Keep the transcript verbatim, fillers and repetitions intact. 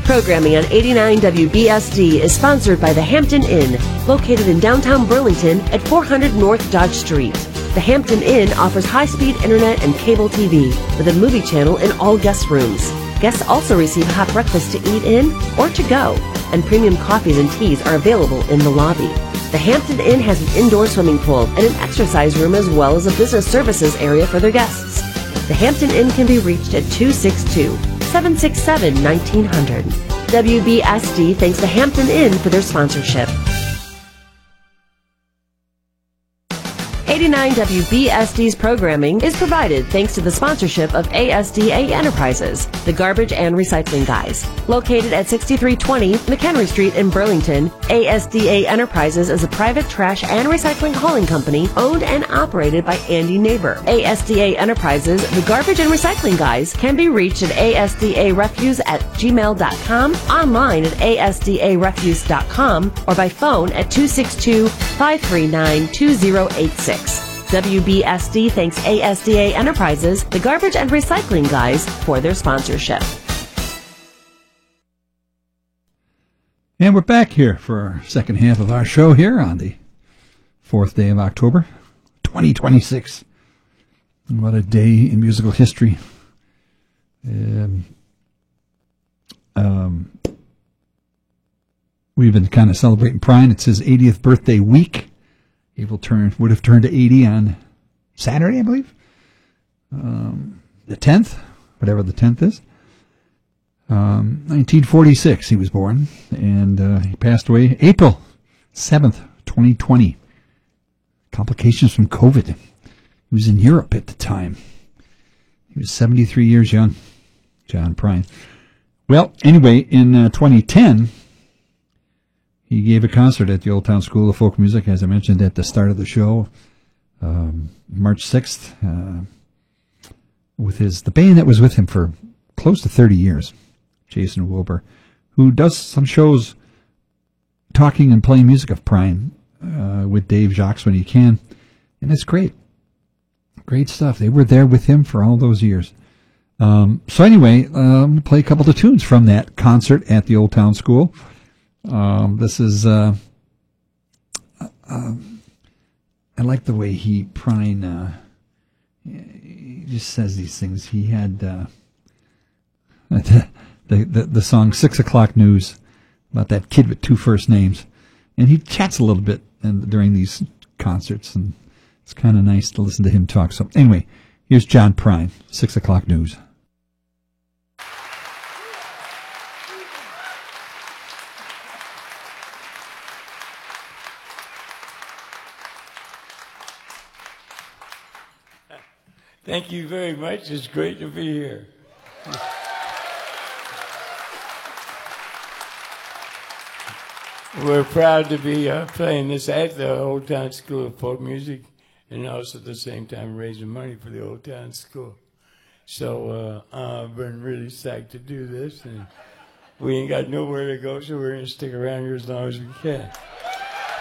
programming on eighty-nine W B S D is sponsored by the Hampton Inn, located in downtown Burlington at four hundred North Dodge Street. The Hampton Inn offers high-speed internet and cable T V with a movie channel in all guest rooms. Guests also receive hot breakfast to eat in or to go, and premium coffees and teas are available in the lobby. The Hampton Inn has an indoor swimming pool and an exercise room as well as a business services area for their guests. The Hampton Inn can be reached at two six two, seven six seven, nineteen hundred. W B S D thanks the Hampton Inn for their sponsorship. eighty-nine W B S D's programming is provided thanks to the sponsorship of A S D A Enterprises, the Garbage and Recycling Guys. Located at sixty-three twenty McHenry Street in Burlington, A S D A Enterprises is a private trash and recycling hauling company owned and operated by Andy Neighbor. A S D A Enterprises, the Garbage and Recycling Guys, can be reached at A S D A refuse at gmail dot com, online at A S D A refuse dot com, or by phone at two six two, five three nine, two zero eight six. W B S D thanks A S D A Enterprises, the Garbage and Recycling Guys, for their sponsorship. And we're back here for our second half of our show here on the fourth day of October, twenty twenty-six. And what a day in musical history. Um, um, we've been kind of celebrating Prine. It's his eightieth birthday week. He will turn, would have turned to eighty on Saturday, I believe. Um, the tenth, whatever the tenth is. Um, nineteen forty-six, he was born, and uh, he passed away April seventh, twenty twenty. Complications from COVID. He was in Europe at the time. He was seventy-three years young, John Prine. Well, anyway, in uh, twenty ten... he gave a concert at the Old Town School of Folk Music, as I mentioned at the start of the show, um, March sixth, uh, with his the band that was with him for close to thirty years, Jason Wilbur, who does some shows talking and playing music of Prine uh, with Dave Jacques when he can, and it's great. Great stuff. They were there with him for all those years. Um, so anyway, uh, I'm going to play a couple of tunes from that concert at the Old Town School. Um, this is, uh, uh, I like the way he, Prine, uh, he just says these things. He had, uh, the, the, the song Six O'Clock News about that kid with two first names. And he chats a little bit and, during these concerts, and it's kind of nice to listen to him talk. So anyway, here's John Prine, Six O'Clock News. Thank you very much. It's great to be here. We're proud to be uh, playing this at the Old Town School of Folk Music, and also at the same time raising money for the Old Town School. So uh, I've been really psyched to do this, and we ain't got nowhere to go, so we're going to stick around here as long as we can.